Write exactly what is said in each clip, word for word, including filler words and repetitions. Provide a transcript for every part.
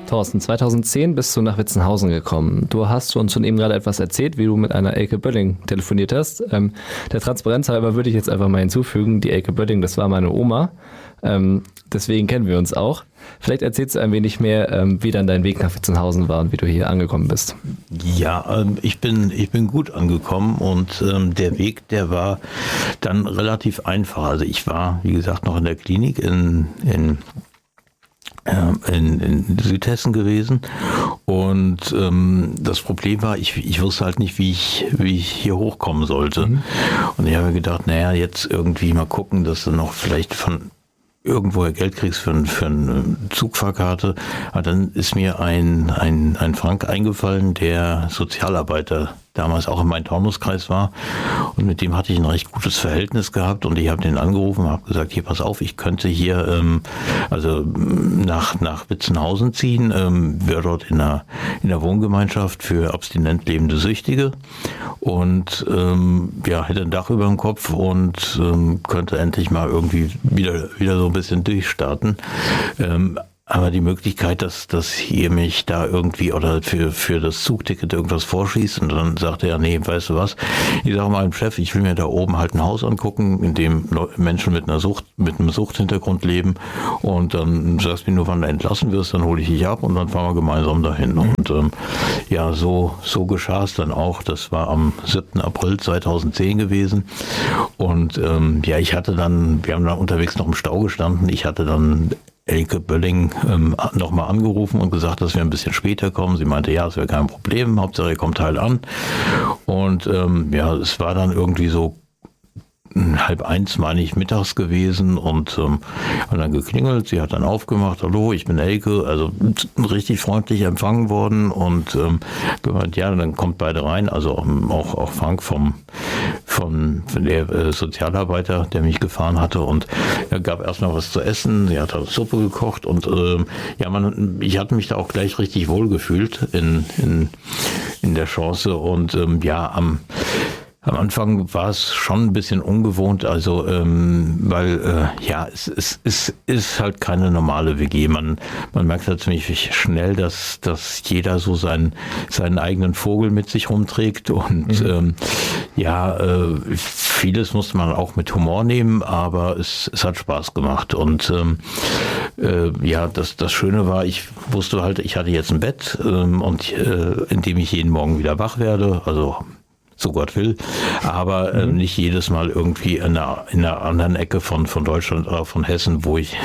Thorsten, zweitausendzehn bist du nach Witzenhausen gekommen. Du hast uns schon eben gerade etwas erzählt, wie du mit einer Elke Bölling telefoniert hast. Ähm, der Transparenz halber würde ich jetzt einfach mal hinzufügen, die Elke Bölling, das war meine Oma. Ähm, deswegen kennen wir uns auch. Vielleicht erzählst du ein wenig mehr, ähm, wie dann dein Weg nach Witzenhausen war und wie du hier angekommen bist. Ja, ähm, ich bin ich bin gut angekommen und ähm, der Weg, der war dann relativ einfach. Also ich war, wie gesagt, noch in der Klinik in in In, in Südhessen gewesen und ähm, das Problem war, ich, ich wusste halt nicht, wie ich, wie ich hier hochkommen sollte. Mhm. Und ich habe mir gedacht, naja, jetzt irgendwie mal gucken, dass du noch vielleicht von irgendwoher Geld kriegst für, für eine Zugfahrkarte. Aber dann ist mir ein, ein, ein Frank eingefallen, der Sozialarbeiter damals auch in meinem Taunuskreis war und mit dem hatte ich ein recht gutes Verhältnis gehabt und ich habe den angerufen und habe gesagt, hier pass auf, ich könnte hier ähm, also nach nach Witzenhausen ziehen, ähm, wäre dort in einer in der Wohngemeinschaft für abstinent lebende Süchtige und ähm, ja, hätte ein Dach über dem Kopf und ähm, könnte endlich mal irgendwie wieder wieder so ein bisschen durchstarten. Ähm, Aber die Möglichkeit, dass, dass ihr mich da irgendwie oder für, für das Zugticket irgendwas vorschießt und dann sagt er, nee, weißt du was, ich sage mal dem Chef, ich will mir da oben halt ein Haus angucken, in dem Menschen mit einer Sucht, mit einem Suchthintergrund leben und dann sagst du mir nur, wann du entlassen wirst, dann hole ich dich ab und dann fahren wir gemeinsam dahin. Und ähm, ja, so, so geschah es dann auch. Das war am siebten April zweitausendzehn gewesen und ähm, ja, ich hatte dann, wir haben dann unterwegs noch im Stau gestanden, ich hatte dann Elke Bölling ähm, nochmal angerufen und gesagt, dass wir ein bisschen später kommen. Sie meinte, ja, es wäre kein Problem, Hauptsache ihr kommt halt an. Und ähm, ja, es war dann irgendwie so halb eins, meine ich, mittags gewesen und ähm, hat dann geklingelt, sie hat dann aufgemacht, hallo, ich bin Elke, also richtig freundlich empfangen worden und ähm, gemeint, ja, dann kommt beide rein, also auch, auch Frank vom, vom von der äh, Sozialarbeiter, der mich gefahren hatte und er gab erstmal was zu essen, sie hat halt Suppe gekocht und ähm, ja, man, ich hatte mich da auch gleich richtig wohl gefühlt in, in, in der Chance und ähm, ja, am Am Anfang war es schon ein bisschen ungewohnt, also ähm, weil äh, ja es, es, es ist halt keine normale W G. Man man merkt halt ziemlich schnell, dass dass jeder so seinen seinen eigenen Vogel mit sich rumträgt und mhm. ähm, ja äh, vieles musste man auch mit Humor nehmen, aber es es hat Spaß gemacht und ähm, äh, ja das das Schöne war, ich wusste halt, ich hatte jetzt ein Bett ähm, und äh, in dem ich jeden Morgen wieder wach werde, also so Gott will, aber äh, mhm. nicht jedes Mal irgendwie in einer, in einer anderen Ecke von, von Deutschland oder von Hessen, wo ich,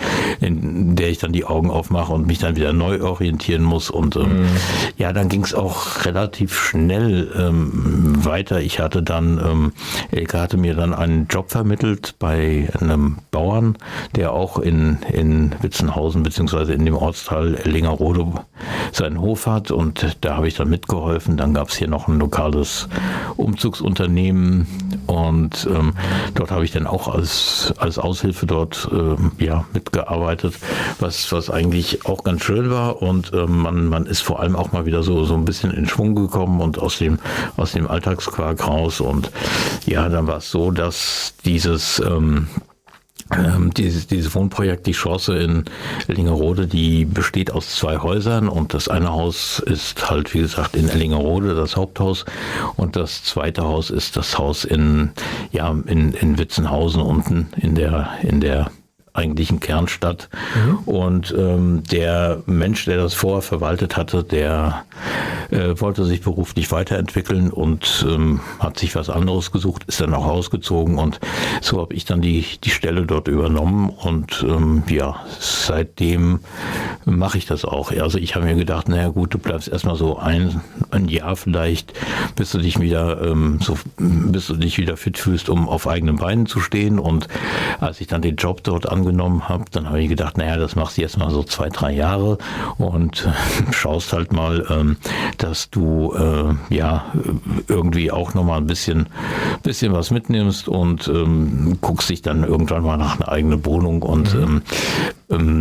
in der ich dann die Augen aufmache und mich dann wieder neu orientieren muss und ähm, mhm. ja, dann ging es auch relativ schnell ähm, weiter. Ich hatte dann, ähm, Elke hatte mir dann einen Job vermittelt bei einem Bauern, der auch in, in Witzenhausen beziehungsweise in dem Ortsteil Lingerode seinen Hof hat und da habe ich dann mitgeholfen. Dann gab es hier noch ein lokales Umzugsunternehmen und ähm, dort habe ich dann auch als als Aushilfe dort ähm, ja mitgearbeitet, was was eigentlich auch ganz schön war und ähm, man man ist vor allem auch mal wieder so so ein bisschen in Schwung gekommen und aus dem aus dem Alltagsquark raus und ja, dann war es so, dass dieses ähm, Ähm, dieses, dieses Wohnprojekt, die Chance in Ellingerode, die besteht aus zwei Häusern und das eine Haus ist halt, wie gesagt, in Ellingerode, das Haupthaus und das zweite Haus ist das Haus in, ja, in, in Witzenhausen unten in der, in der eigentlichen Kernstadt. Mhm. Und ähm, der Mensch, der das vorher verwaltet hatte, der äh, wollte sich beruflich weiterentwickeln und ähm, hat sich was anderes gesucht, ist dann auch ausgezogen und so habe ich dann die die Stelle dort übernommen und ähm, ja, seitdem mache ich das auch. Also ich habe mir gedacht, naja gut, du bleibst erstmal so ein ein Jahr vielleicht, bis du dich wieder ähm, so bis du dich wieder fit fühlst, um auf eigenen Beinen zu stehen und als ich dann den Job dort angenommen habe, dann habe ich gedacht, naja, das machst du jetzt mal so zwei, drei Jahre und äh, schaust halt mal, ähm, dass du äh, ja irgendwie auch nochmal ein bisschen, bisschen was mitnimmst und ähm, guckst dich dann irgendwann mal nach einer eigenen Wohnung und mhm. ähm, ähm,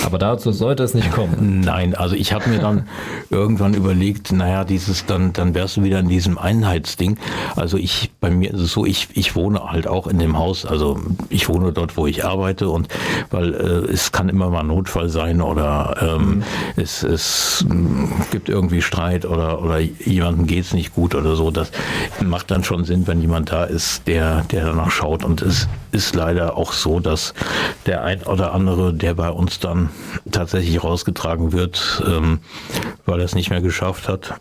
Aber dazu sollte es nicht kommen. Nein, also ich habe mir dann irgendwann überlegt, naja, dieses, dann, dann wärst du wieder in diesem Einheitsding. Also ich, bei mir ist es so, ich, ich wohne halt auch in dem Haus, also ich wohne dort, wo ich arbeite und weil äh, es kann immer mal Notfall sein oder ähm, mhm. es, es gibt irgendwie Streit oder, oder jemandem geht's nicht gut oder so. Das macht dann schon Sinn, wenn jemand da ist, der, der danach schaut. Und es ist leider auch so, dass der ein oder andere, der bei uns dann tatsächlich rausgetragen wird, ähm, weil er es nicht mehr geschafft hat,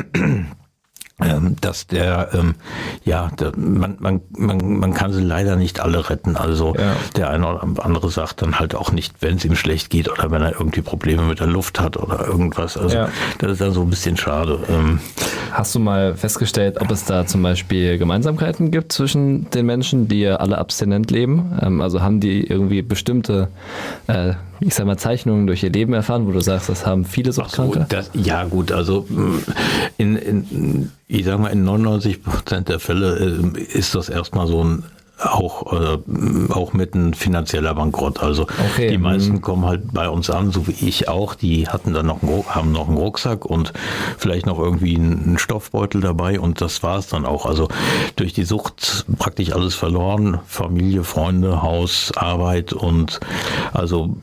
ähm, dass der, ähm, ja, der, man, man, man, man kann sie leider nicht alle retten. Also ja. Der eine oder andere sagt dann halt auch nicht, wenn es ihm schlecht geht oder wenn er irgendwie Probleme mit der Luft hat oder irgendwas. Also ja. Das ist dann so ein bisschen schade. Ähm, Hast du mal festgestellt, ob es da zum Beispiel Gemeinsamkeiten gibt zwischen den Menschen, die ja alle abstinent leben? Ähm, also haben die irgendwie bestimmte, äh, ich sag mal, Zeichnungen durch ihr Leben erfahren, wo du sagst, das haben viele Suchtkranke? So, das, ja gut, also in, in ich sag mal, in neunundneunzig Prozent der Fälle äh, ist das erstmal so ein auch äh, auch mit ein finanzieller Bankrott. Also okay. Die meisten kommen halt bei uns an, so wie ich auch. Die hatten dann noch einen, haben noch einen Rucksack und vielleicht noch irgendwie einen Stoffbeutel dabei und das war es dann auch. Also durch die Sucht praktisch alles verloren: Familie, Freunde, Haus, Arbeit und also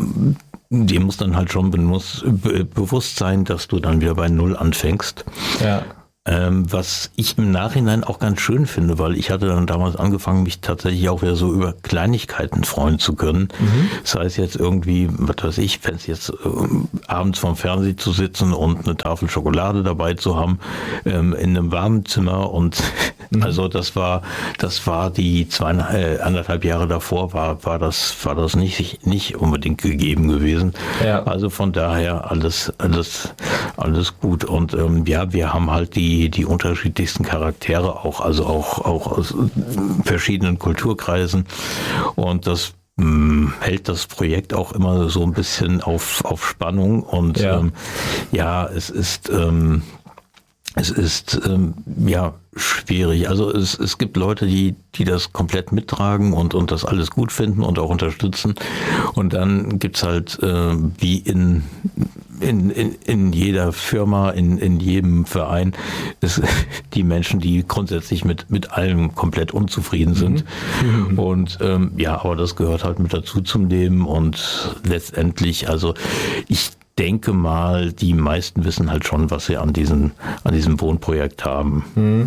dir muss dann halt schon bewusst sein, dass du dann wieder bei Null anfängst. Ja. Ähm, was ich im Nachhinein auch ganz schön finde, weil ich hatte dann damals angefangen, mich tatsächlich auch wieder so über Kleinigkeiten freuen zu können. Mhm. Das heißt jetzt irgendwie, was weiß ich, wenn es jetzt äh, abends vorm Fernsehen zu sitzen und eine Tafel Schokolade dabei zu haben, ähm, in einem warmen Zimmer und mhm. also das war, das war die zweieinhalb, äh, anderthalb Jahre davor war, war das, war das nicht, nicht unbedingt gegeben gewesen. Ja. Also von daher alles, alles, alles gut und ähm, ja, wir haben halt die Die, die unterschiedlichsten Charaktere auch, also auch, auch aus verschiedenen Kulturkreisen und das mh, hält das Projekt auch immer so ein bisschen auf, auf Spannung und ja, ähm, ja es ist ähm, es ist ähm, ja schwierig. Also es, es gibt Leute, die, die das komplett mittragen und, und das alles gut finden und auch unterstützen. Und dann gibt's halt äh, wie in, in, in, in jeder Firma, in, in jedem Verein, ist die Menschen, die grundsätzlich mit, mit allem komplett unzufrieden sind. Mhm. Und ähm, ja, aber das gehört halt mit dazu zum Leben und letztendlich, also ich denke mal, die meisten wissen halt schon, was sie an diesem, an diesem Wohnprojekt haben. Mhm.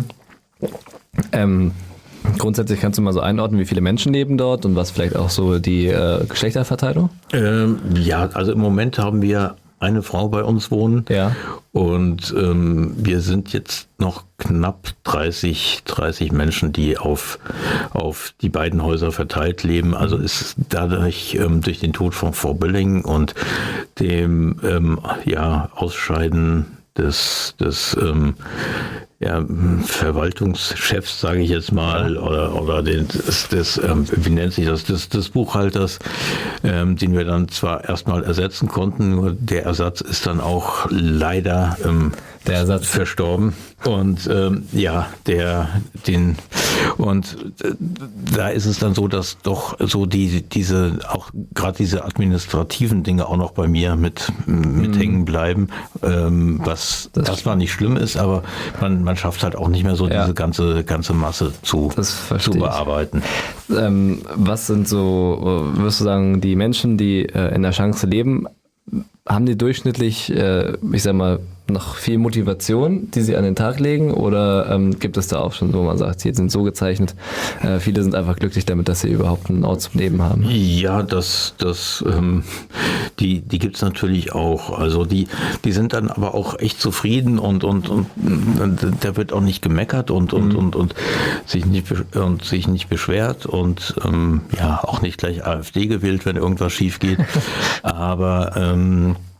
Ähm, grundsätzlich kannst du mal so einordnen, wie viele Menschen leben dort und was vielleicht auch so die äh, Geschlechterverteilung? Ähm, ja, also im Moment haben wir eine Frau bei uns wohnen. Ja. Und ähm, wir sind jetzt noch knapp dreißig, dreißig Menschen, die auf, auf die beiden Häuser verteilt leben. Also ist dadurch ähm, durch den Tod von Frau Bölling und dem ähm, ja, Ausscheiden des, des ähm, ja, Verwaltungschefs, sage ich jetzt mal, oder, oder den, des, des ähm, wie nennt sich das, des, des Buchhalters, ähm, den wir dann zwar erstmal ersetzen konnten, nur der Ersatz ist dann auch leider ähm, der Ersatz verstorben. Und ähm, ja, der, den, und äh, da ist es dann so, dass doch so die, diese, auch gerade diese administrativen Dinge auch noch bei mir mit, mit mhm. hängen bleiben, ähm, was das erstmal nicht schlimm ist, aber man, man schafft halt auch nicht mehr so ja. diese ganze, ganze Masse zu, zu bearbeiten. Ähm, was sind so, würdest du sagen, die Menschen, die äh, in der Chance leben, haben die durchschnittlich, äh, ich sag mal, noch viel Motivation, die sie an den Tag legen, oder ähm, gibt es da auch schon, wo man sagt, sie sind so gezeichnet, äh, viele sind einfach glücklich damit, dass sie überhaupt einen Ort zum Leben haben? Ja, das, das, ähm, die, die gibt's natürlich auch. Also die, die sind dann aber auch echt zufrieden und und und, und da wird auch nicht gemeckert und und mhm. und und sich nicht und sich nicht beschwert und ähm, ja auch nicht gleich AfD gewählt, wenn irgendwas schief geht. Aber ähm,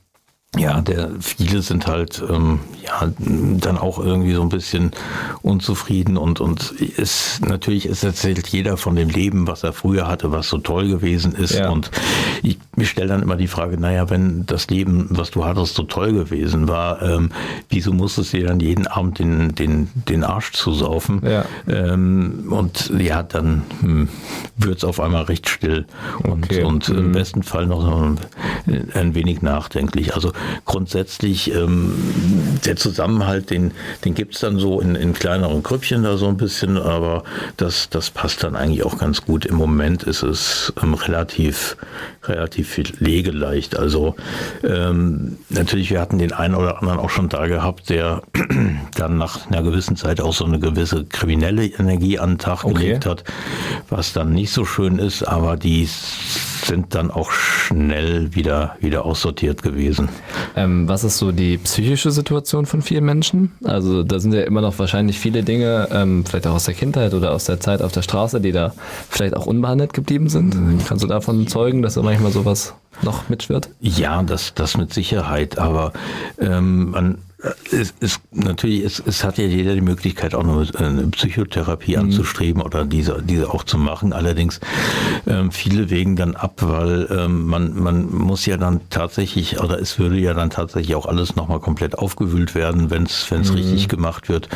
Ja, der, viele sind halt ähm, ja dann auch irgendwie so ein bisschen unzufrieden und und ist natürlich ist erzählt jeder von dem Leben, was er früher hatte, was so toll gewesen ist. Ja. Und ich, ich stelle dann immer die Frage, naja, wenn das Leben, was du hattest, so toll gewesen war, ähm, wieso musstest du dir dann jeden Abend den den den Arsch zusaufen? Ja. Ähm, und ja, dann hm, wird es auf einmal recht still und okay. und mhm. im besten Fall noch ein, ein wenig nachdenklich. Also grundsätzlich ähm, der Zusammenhalt, den, den gibt es dann so in, in kleineren Grüppchen da so ein bisschen, aber das, das passt dann eigentlich auch ganz gut. Im Moment ist es ähm, relativ, relativ pflegeleicht. Also ähm, natürlich, wir hatten den einen oder anderen auch schon da gehabt, der dann nach einer gewissen Zeit auch so eine gewisse kriminelle Energie an den Tag okay. gelegt hat, was dann nicht so schön ist, aber die sind dann auch schnell wieder, wieder aussortiert gewesen. Ähm, was ist so die psychische Situation von vielen Menschen? Also da sind ja immer noch wahrscheinlich viele Dinge, ähm, vielleicht auch aus der Kindheit oder aus der Zeit auf der Straße, die da vielleicht auch unbehandelt geblieben sind. Mhm. Kannst du davon zeugen, dass da manchmal sowas noch mitschwirrt? Ja, das, das mit Sicherheit, aber ähm, man Es ist natürlich, es, es hat ja jeder die Möglichkeit, auch eine, eine Psychotherapie mhm. anzustreben oder diese, diese auch zu machen. Allerdings ähm, viele wägen dann ab, weil ähm, man, man muss ja dann tatsächlich, oder es würde ja dann tatsächlich auch alles nochmal komplett aufgewühlt werden, wenn es wenn es mhm. richtig gemacht wird.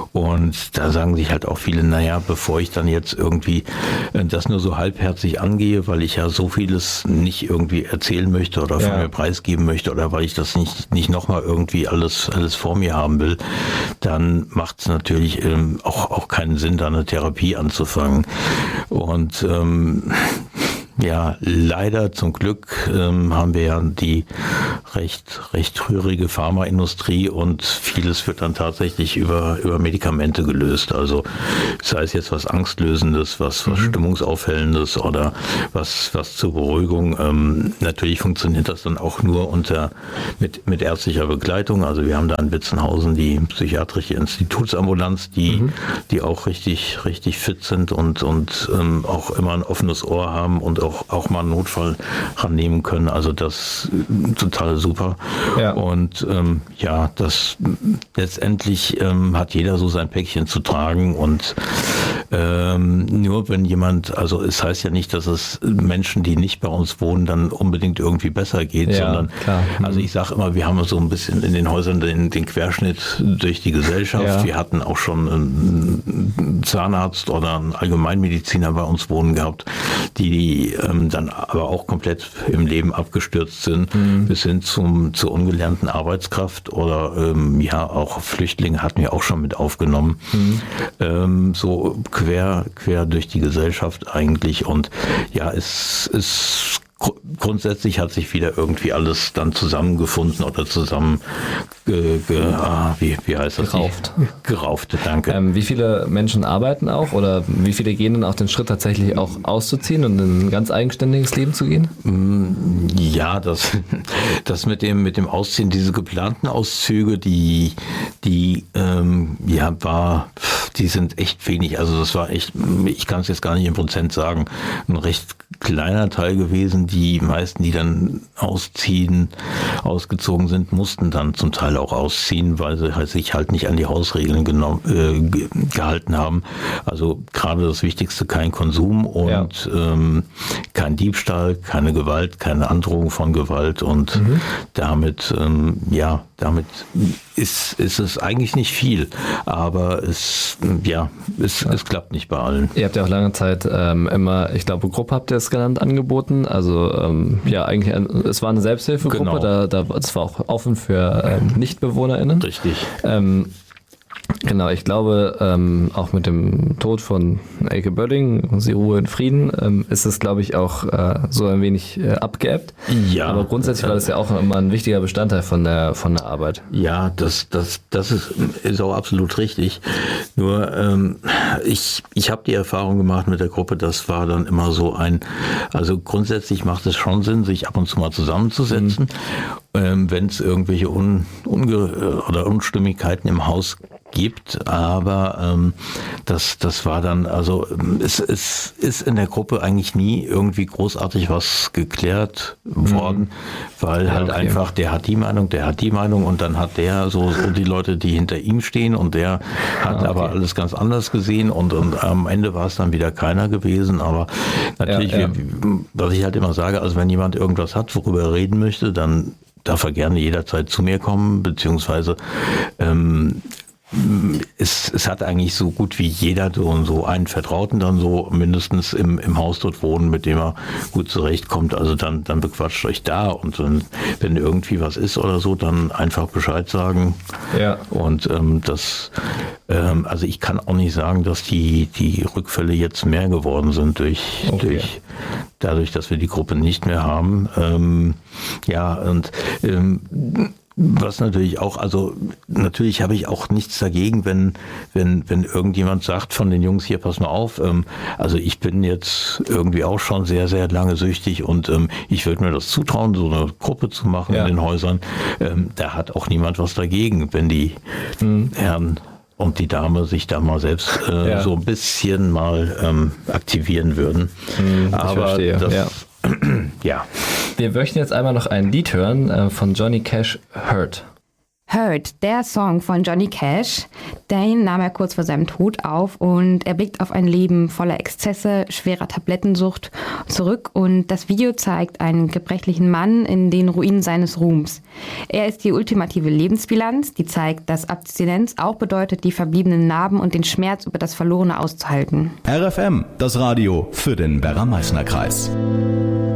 Und da sagen sich halt auch viele, naja, bevor ich dann jetzt irgendwie äh, das nur so halbherzig angehe, weil ich ja so vieles nicht irgendwie erzählen möchte oder von ja. mir preisgeben möchte oder weil ich das nicht, nicht nochmal irgendwie alles alles vor mir haben will, dann macht es natürlich ähm, auch, auch keinen Sinn, da eine Therapie anzufangen. Und ähm, ja, leider zum Glück ähm, haben wir ja die recht recht rührige Pharmaindustrie und vieles wird dann tatsächlich über über Medikamente gelöst. Also sei es jetzt was Angstlösendes, was was mhm. Stimmungsaufhellendes oder was was zur Beruhigung. Ähm, natürlich funktioniert das dann auch nur unter mit mit ärztlicher Begleitung. Also wir haben da in Witzenhausen die psychiatrische Institutsambulanz, die mhm. die auch richtig richtig fit sind und und ähm, auch immer ein offenes Ohr haben und auch, auch mal einen Notfall rannehmen können. Also das ist total super. Ja. Und ähm, ja, das letztendlich ähm, hat jeder so sein Päckchen zu tragen und ähm, nur wenn jemand, also es heißt ja nicht, dass es Menschen, die nicht bei uns wohnen, dann unbedingt irgendwie besser geht, ja, sondern klar. Also ich sage immer, wir haben so ein bisschen in den Häusern den, den Querschnitt durch die Gesellschaft. Ja. Wir hatten auch schon einen Zahnarzt oder einen Allgemeinmediziner bei uns wohnen gehabt, die ähm, dann aber auch komplett im Leben abgestürzt sind, mhm. bis hin zum zur ungelernten Arbeitskraft oder ähm, ja auch Flüchtlinge hatten wir auch schon mit aufgenommen. Mhm. Ähm, so quer quer durch die Gesellschaft eigentlich und ja, es ist grundsätzlich hat sich wieder irgendwie alles dann zusammengefunden oder zusammen ge, ge, ah, wie, wie heißt das? Gerauft. Gerauft, danke. Ähm, wie viele Menschen arbeiten auch oder wie viele gehen dann auch den Schritt tatsächlich auch auszuziehen und in ein ganz eigenständiges Leben zu gehen? Ja, das, das mit dem mit dem Ausziehen, diese geplanten Auszüge, die die ähm, ja war, die sind echt wenig. Also das war echt, ich kann es jetzt gar nicht im Prozent sagen, ein recht kleiner Teil gewesen. Die meisten, die dann ausziehen, ausgezogen sind, mussten dann zum Teil auch ausziehen, weil sie halt sich halt nicht an die Hausregeln genommen, äh, ge- gehalten haben. Also gerade das Wichtigste, kein Konsum und ja. ähm, kein Diebstahl, keine Gewalt, keine Androhung von Gewalt und mhm. damit, ähm, ja, damit ist, ist es eigentlich nicht viel, aber es, ja, es, ja. es klappt nicht bei allen. Ihr habt ja auch lange Zeit ähm, immer, ich glaube, Gruppe habt ihr es genannt, angeboten. Also ähm, ja, eigentlich, es war eine Selbsthilfegruppe, genau. da, da, das war auch offen für ähm, NichtbewohnerInnen. Richtig. Ähm, Genau, ich glaube, ähm, auch mit dem Tod von Elke Bölling, sie Ruhe in Frieden, ähm, ist es, glaube ich, auch äh, so ein wenig äh, abgeebbt. Ja. Aber grundsätzlich war das ja auch immer ein wichtiger Bestandteil von der von der Arbeit. Ja, das das das ist, ist auch absolut richtig. Nur ähm, ich ich habe die Erfahrung gemacht mit der Gruppe, das war dann immer so ein, also grundsätzlich macht es schon Sinn, sich ab und zu mal zusammenzusetzen, mhm. ähm, wenn es irgendwelche Un, Unge- oder Unstimmigkeiten im Haus gibt, aber ähm, das, das war dann, also es, es ist in der Gruppe eigentlich nie irgendwie großartig was geklärt worden, mhm. weil ja, halt okay. einfach, der hat die Meinung, der hat die Meinung und dann hat der so, so die Leute, die hinter ihm stehen und der hat ah, okay. aber alles ganz anders gesehen und, und am Ende war es dann wieder keiner gewesen, aber natürlich, ja, ja. Wir, was ich halt immer sage, also wenn jemand irgendwas hat, worüber er reden möchte, dann darf er gerne jederzeit zu mir kommen, beziehungsweise ähm, Es, es hat eigentlich so gut wie jeder so, so einen Vertrauten dann so mindestens im, im Haus dort wohnen, mit dem er gut zurechtkommt. Also dann, dann bequatscht euch da und dann, wenn irgendwie was ist oder so, dann einfach Bescheid sagen. Ja. Und ähm, das, ähm, also ich kann auch nicht sagen, dass die, die Rückfälle jetzt mehr geworden sind durch, okay. durch dadurch, dass wir die Gruppe nicht mehr haben. Ähm, ja, und ähm, was natürlich auch, also natürlich habe ich auch nichts dagegen, wenn wenn wenn irgendjemand sagt von den Jungs, hier, pass mal auf, ähm, also ich bin jetzt irgendwie auch schon sehr, sehr lange süchtig und ähm, ich würde mir das zutrauen, so eine Gruppe zu machen ja. in den Häusern. Ähm, da hat auch niemand was dagegen, wenn die mhm. Herren und die Dame sich da mal selbst äh, ja. so ein bisschen mal ähm, aktivieren würden. Mhm, Aber ich verstehe. Das, ja. ja. Wir möchten jetzt einmal noch ein Lied hören äh, von Johnny Cash, Hurt. Hurt, der Song von Johnny Cash, den nahm er kurz vor seinem Tod auf und er blickt auf ein Leben voller Exzesse, schwerer Tablettensucht zurück und das Video zeigt einen gebrechlichen Mann in den Ruinen seines Ruhms. Er ist die ultimative Lebensbilanz, die zeigt, dass Abstinenz auch bedeutet, die verbliebenen Narben und den Schmerz über das Verlorene auszuhalten. R F M, das Radio für den Werra-Meißner-Kreis.